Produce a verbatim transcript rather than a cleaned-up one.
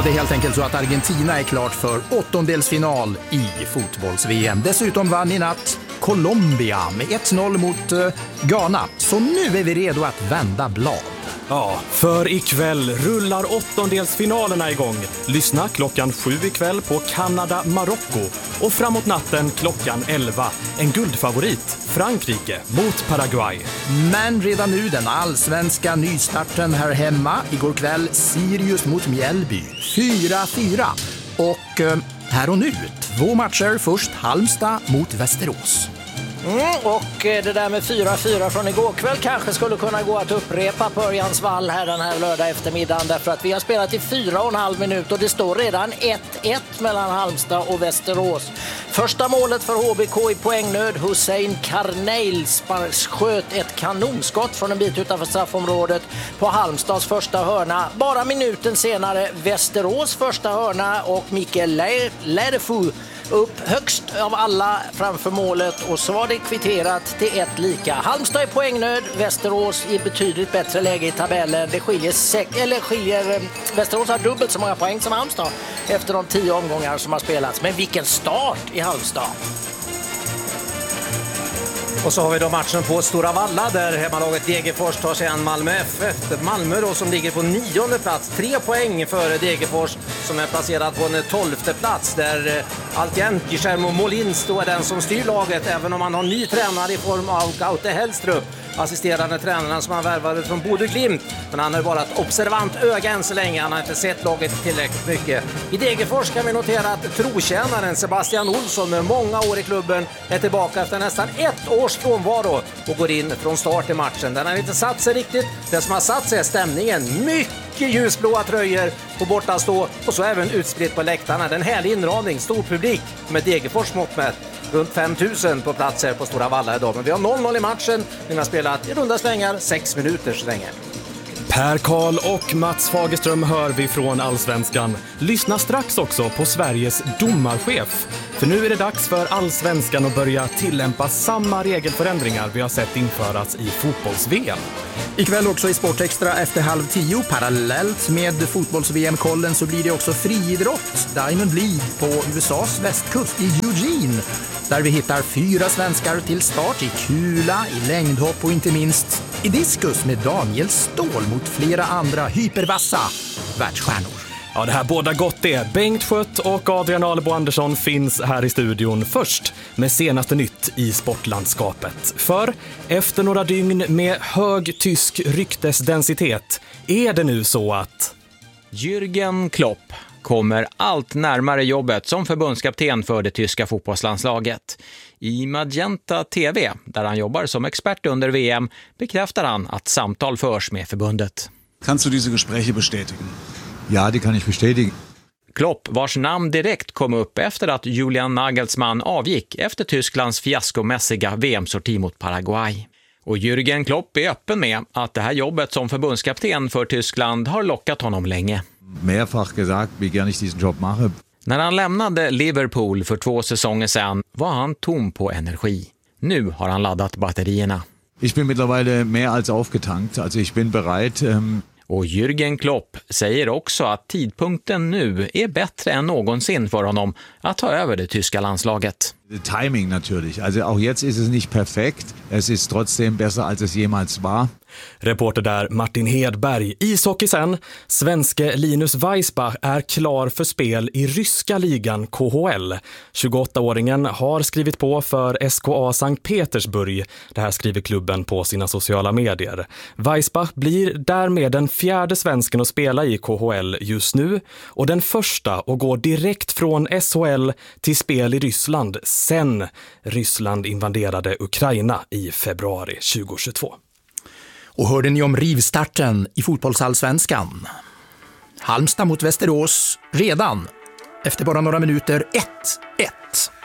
det är helt enkelt så att Argentina är klart för åttondelsfinal i fotbolls-V M. Dessutom vann i natt Colombia med ett noll mot uh, Ghana. Så nu är vi redo att vända blad. Ja, för ikväll rullar åttondelsfinalerna igång. Lyssna klockan sju ikväll på Kanada-Marocko. Och framåt natten klockan elva. En guldfavorit, Frankrike mot Paraguay. Men redan nu den allsvenska nystarten här hemma. Igår kväll Sirius mot Mjällby. fyra fyra. Och uh, här och nu, två matcher. Först Halmstad mot Västerås. Mm, och det där med fyra fyra från igår kväll kanske skulle kunna gå att upprepa på Örjans vall här den här lördag eftermiddagen, därför att vi har spelat i fyra och en halv minut och det står redan ett ett mellan Halmstad och Västerås. Första målet för H B K i poängnöd. Hussein Karneil sköt ett kanonskott från en bit utanför straffområdet på Halmstads första hörna. Bara minuten senare Västerås första hörna och Mikael Lädefu upp högst av alla framför målet och så var det kvitterat till ett lika. Halmstad är poängnöd, Västerås i betydligt bättre läge i tabellen. Det skiljer, sek- eller skiljer Västerås har dubbelt så många poäng som Halmstad efter de tio omgångar som har spelats. Men vilken start i Halmstad! Och så har vi då matchen på Stora Valla där hemmalaget Degerfors tar sig an Malmö F F. Malmö då som ligger på nionde plats. Tre poäng före Degerfors som är placerad på en tolfte plats. Där alltjämt Guillermo Molins då är den som styr laget. Även om man har ny tränare i form av Gaute Hellstrup. Assisterande tränaren som han värvade från Bodø Glimt. Men han har bara ett observant öga än så länge. Han har inte sett laget tillräckligt mycket. I Degerfors kan vi notera att trotjänaren Sebastian Olsson med många år i klubben är tillbaka efter nästan ett års frånvaro och går in från start i matchen. Den har inte satt sig riktigt. Det som har satt sig är stämningen. Mycket ljusblåa tröjor på bortastå och så även utspritt på läktarna. Den härlig inramning, stor publik med Degerfors mått mätt. Runt fem tusen på platser på Stora Valla idag. Men vi har noll noll i matchen. Vi har spelat i runda slängar sex minuter så länge. Per Karl och Mats Fagerström hör vi från Allsvenskan. Lyssna strax också på Sveriges domarchef. För nu är det dags för Allsvenskan att börja tillämpa samma regelförändringar vi har sett införas i fotbolls-V M. Ikväll också i Sportextra efter halv tio. Parallellt med fotbolls-V M-kollen så blir det också friidrott. Diamond League på U S A:s västkust i Eugene. Där vi hittar fyra svenskar till start i kula, i längdhopp och inte minst i diskus med Daniel Ståhl mot flera andra hypervassa världsstjärnor. Ja, det här båda gott det. Bengt Skött och Adrian Alebo Andersson finns här i studion först med senaste nytt i sportlandskapet. För efter några dygn med hög tysk ryktesdensitet är det nu så att Jürgen Klopp kommer allt närmare jobbet som förbundskapten för det tyska fotbollslandslaget. I Magenta T V, där han jobbar som expert under V M, bekräftar han att samtal förs med förbundet. Kannst du diese Gespräche bestätigen? Ja, det kan jag bestätigen. Klopp, vars namn direkt kom upp efter att Julian Nagelsmann avgick efter Tysklands fiaskomässiga V M-sorti mot Paraguay. Och Jürgen Klopp är öppen med att det här jobbet som förbundskapten för Tyskland har lockat honom länge. Mehrfach gesagt, wie gern ich diesen Job mache. När han lämnade Liverpool för två säsonger sedan var han tom på energi. Nu har han laddat batterierna. Ich bin mittlerweile mehr als aufgetankt, also ich bin bereit. Ähm Och Jürgen Klopp säger också att tidpunkten nu är bättre än någonsin för honom att ta över det tyska landslaget. Timing natürlich. Also auch jetzt ist es nicht perfekt. Es ist trotzdem besser als es jemals war. Reporter där Martin Hedberg. Ishockey sen. Svenske Linus Weissbach är klar för spel i ryska ligan K H L. tjugoåttaåringen har skrivit på för S K A Sankt Petersburg. Det här skriver klubben på sina sociala medier. Weissbach blir därmed den fjärde svensken att spela i K H L just nu och den första att gå direkt från S H L till spel i Ryssland sen Ryssland invaderade Ukraina i februari tjugohundratjugotvå. Och hörde ni om rivstarten i fotbollsallsvenskan? Halmstad mot Västerås redan efter bara några minuter ett ett.